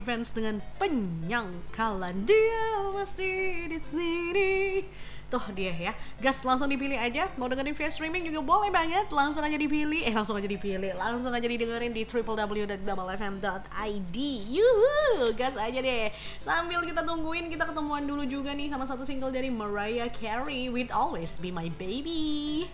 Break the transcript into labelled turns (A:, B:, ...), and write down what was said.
A: Fans dengan penyangkalan dia masih di sini. Tuh dia ya, gas langsung dipilih aja. Mau dengerin via streaming juga boleh banget. Langsung aja dipilih, langsung aja didengerin di www.doublefm.id. Yuhu, gas aja deh. Sambil kita tungguin, kita ketemuan dulu juga nih sama satu single dari Mariah Carey with Always Be My Baby.